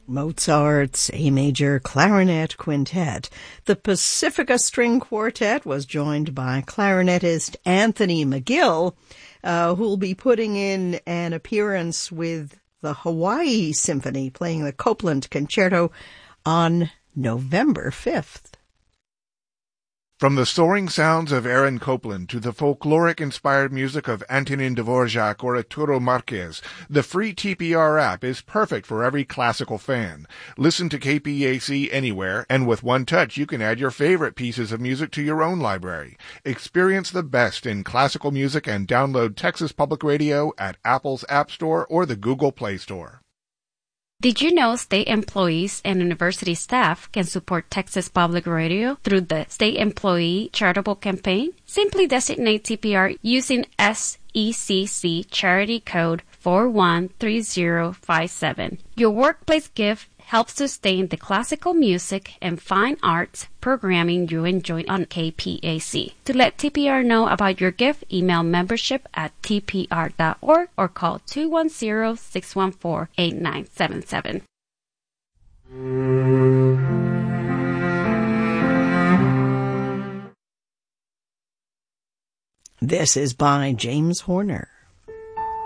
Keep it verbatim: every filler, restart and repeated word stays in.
Mozart's A Major Clarinet Quintet. The Pacifica String Quartet was joined by clarinetist Anthony McGill, uh, who'll be putting in an appearance with the Hawaii Symphony, playing the Copland Concerto on November fifth. From the soaring sounds of Aaron Copland to the folkloric-inspired music of Antonin Dvorak or Arturo Marquez, the free T P R app is perfect for every classical fan. Listen to K P A C anywhere, and with one touch you can add your favorite pieces of music to your own library. Experience the best in classical music and download Texas Public Radio at Apple's App Store or the Google Play Store. Did you know state employees and university staff can support Texas Public Radio through the State Employee Charitable Campaign? Simply designate T P R using S E C C Charity Code four one three zero five seven. Your workplace gift helps sustain the classical music and fine arts programming you enjoy on K P A C. To let T P R know about your gift, email membership at t p r dot org or call two one zero, six one four, eight nine seven seven. This is by James Horner.